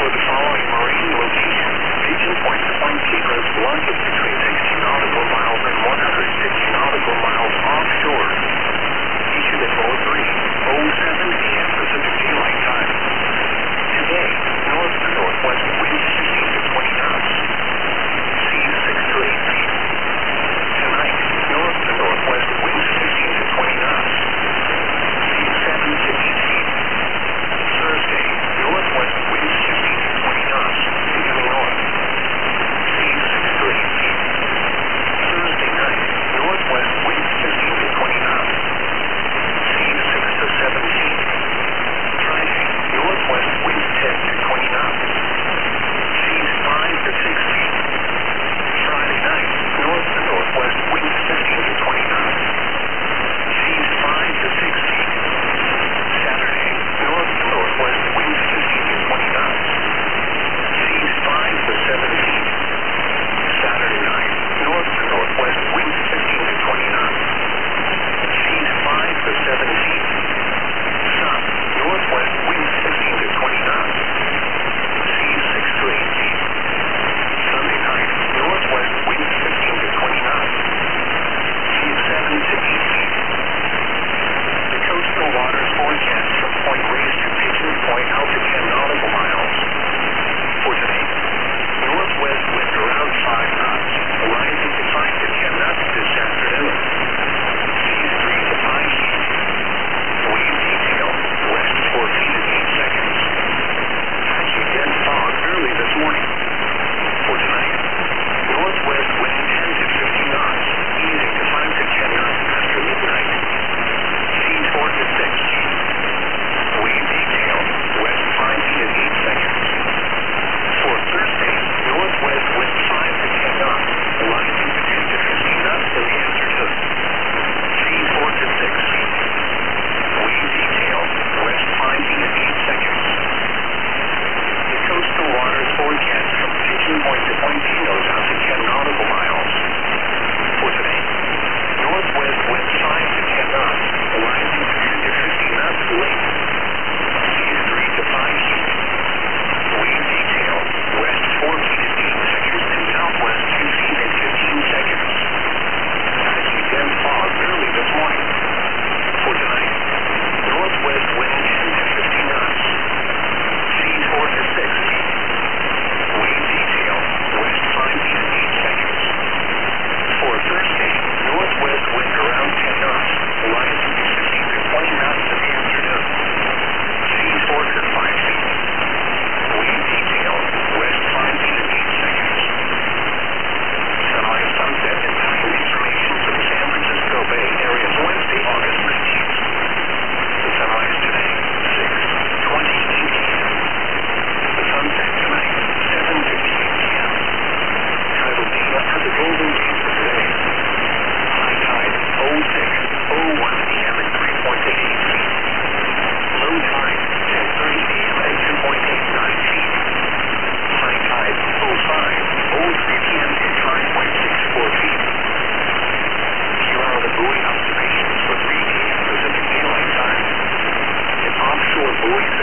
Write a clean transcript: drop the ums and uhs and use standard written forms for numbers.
the following marine location. Pigeon Point to Point Secrets launches between 60 nautical miles and 160 nautical miles offshore. Issued at 03:07 a.m. Pacific Daylight Time. Today, north to northwest winds 15 to 20 knots. Seas 6 to 8 feet. Tonight, north to northwest winds 15 to 20 knots. Seas 7 to 8 feet. Thursday, northwest winds 15 to 20 knots, becoming north. Seas 6 to 8 feet. Thursday night, northwest winds 15 to 20 knots. Seas 6 to 7 feet. Friday, northwest winds 10 to 20 knots. Seas 5 to 6 feet. Friday night, north to northwest winds 15 to 20 knots. Seas 5 to 6 feet. Saturday, north to northwest winds 15 to 20 knots. Seas 5 to 7 feet. Saturday night, north to northwest winds 15 to 20 knots. Seas 5 to 7 feet. Sun, northwest winds 15 to 20 knots. Seas 6 to 8 feet. Sunday night, northwest winds 15 to 20 knots. Seas 7 to 8 feet. The coastal waters forecast from Point Reyes to Pigeon Point out to 10 nautical miles. For today, northwest wind around 5 knots, rising to 5 to 10 knots this afternoon. Seas 3 to 5 feet. Wave detail, west 4 feet and 8 seconds. Patchy dense fog early this morning. For tonight, northwest wind 10 to 15 knots, easing to 5 to 10 knots after midnight. Seas 4 to 6 feet. Wave detail, west 5 feet and 8 seconds. For Thursday, northwest wind 5 to 10 knots, rising to 10 to 15 knots in the afternoon. Seas 4 to 6 feet. Wave detail, west 5 feet and 8 seconds. The coastal waters forecast from Pigeon Point to Point Pinos out to 10 nautical miles. For today, northwest wind 5 to 10 knots, rising to 10 to 15 knots late. Seas 3 to 5 feet. Wave detail, west 4 feet and 8 seconds to southwest 2 feet and 15 seconds. Patchy dense fog early this morning. For tonight, northwest wind 10 to 15 knots. Seas 4 to 6 feet. Wave detail, west 5 feet and 8 seconds. For Thursday, northwest wind around 10 knots, rising to 15 to 20 knots in the afternoon. Seas 4 to 5 feet. Wave detail, west 5 feet and 8 seconds. Sunrise, sunset, and time information for the San Francisco Bay Area's Wednesday, August 19th. The sunrise today, 6:28 a.m. The sunset tonight, 7:58 p.m. Tidal data for the Golden Gate for today. High tide, 06:01 p.m. at 3.88 feet. Low tide, 10:30 a.m. at 2.89 feet. High tide, 05:03 p.m. at 5.64 feet. Here are the buoy observations for 3 p.m. Pacific Daylight Time. An offshore buoy